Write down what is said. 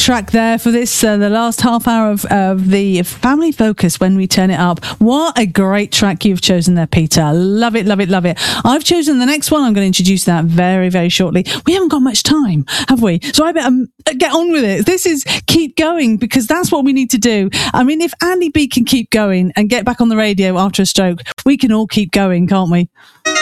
track there for this, the last half hour of the Family Focus, When We Turn It Up. What a great track you've chosen there, Peter. Love it, love it, love it. I've chosen the next one. I'm going to introduce that very, very shortly. We haven't got much time, have we? So I better get on with it. This is Keep Going, because that's what we need to do. I mean, if Andy B can keep going and get back on the radio after a stroke, we can all keep going, can't we?